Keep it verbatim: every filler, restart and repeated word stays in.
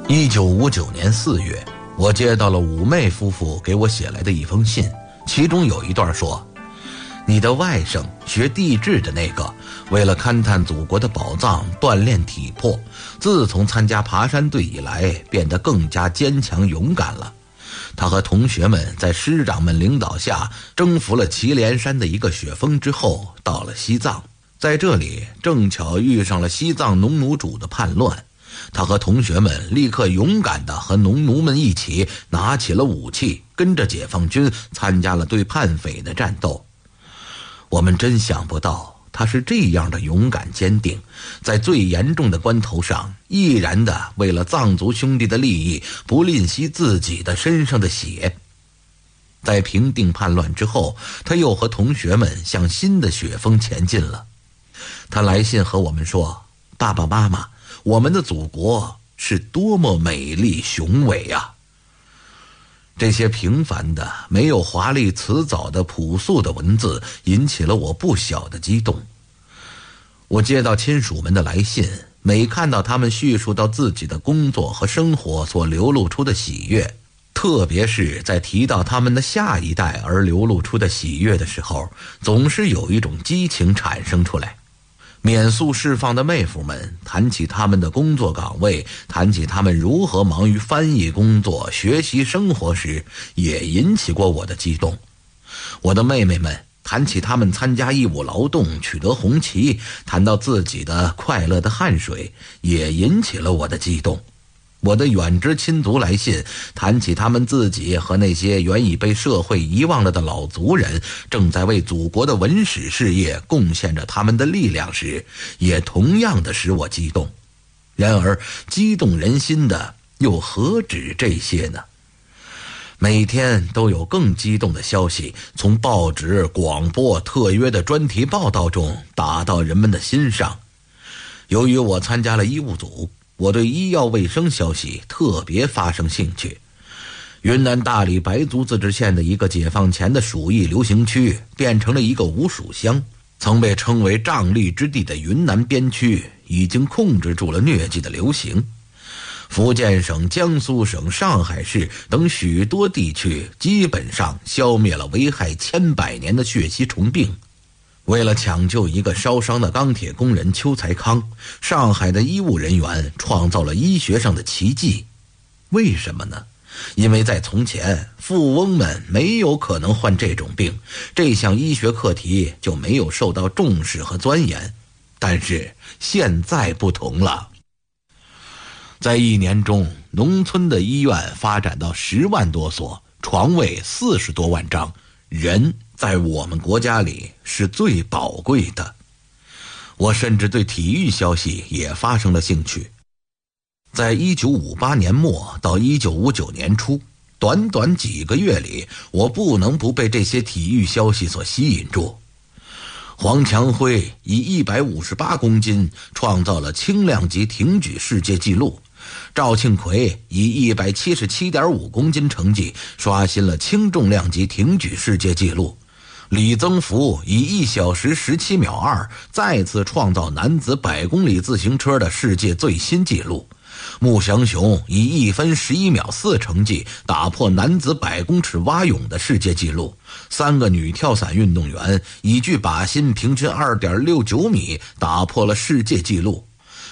一九五九年四月，我接到了武媚夫妇给我写来的一封信，其中有一段说：你的外甥学地质的那个，为了勘探祖国的宝藏，锻炼体魄，自从参加爬山队以来，变得更加坚强勇敢了。他和同学们在师长们领导下，征服了祁连山的一个雪峰之后，到了西藏，在这里正巧遇上了西藏农奴主的叛乱。他和同学们立刻勇敢地和农奴们一起拿起了武器，跟着解放军参加了对叛匪的战斗。我们真想不到他是这样的勇敢坚定，在最严重的关头上，毅然地为了藏族兄弟的利益，不吝惜自己的身上的血。在平定叛乱之后，他又和同学们向新的雪峰前进了。他来信和我们说：爸爸妈妈，我们的祖国是多么美丽雄伟啊！这些平凡的、没有华丽辞藻的朴素的文字，引起了我不小的激动。我接到亲属们的来信，每看到他们叙述到自己的工作和生活所流露出的喜悦，特别是在提到他们的下一代而流露出的喜悦的时候，总是有一种激情产生出来。免诉释放的妹夫们谈起他们的工作岗位，谈起他们如何忙于翻译工作、学习生活时，也引起过我的激动。我的妹妹们谈起他们参加义务劳动、取得红旗，谈到自己的快乐的汗水，也引起了我的激动。我的远支亲族来信，谈起他们自己和那些原已被社会遗忘了的老族人，正在为祖国的文史事业贡献着他们的力量时，也同样的使我激动。然而，激动人心的又何止这些呢？每天都有更激动的消息从报纸、广播、特约的专题报道中打到人们的心上。由于我参加了医务组，我对医药卫生消息特别发生兴趣。云南大理白族自治县的一个解放前的鼠疫流行区变成了一个无鼠乡，曾被称为瘴疠之地的云南边区已经控制住了疟疾的流行。福建省、江苏省、上海市等许多地区基本上消灭了危害千百年的血吸虫病。为了抢救一个烧伤的钢铁工人邱才康，上海的医务人员创造了医学上的奇迹。为什么呢？因为在从前，富翁们没有可能患这种病，这项医学课题就没有受到重视和钻研。但是现在不同了，在一年中，农村的医院发展到十万多所，床位四十多万张，人在我们国家里是最宝贵的。我甚至对体育消息也发生了兴趣。在一九五八年末到一九五九年初，短短几个月里，我不能不被这些体育消息所吸引住。黄强辉以一百五十八公斤创造了轻量级挺举世界纪录，赵庆奎以一百七十七点五公斤成绩刷新了轻重量级挺举世界纪录。李增福以一小时十七秒二再次创造男子百公里自行车的世界最新纪录。穆祥雄以一分十一秒四成绩打破男子百公尺蛙泳的世界纪录。三个女跳伞运动员以距靶心平均 二点六九米打破了世界纪录。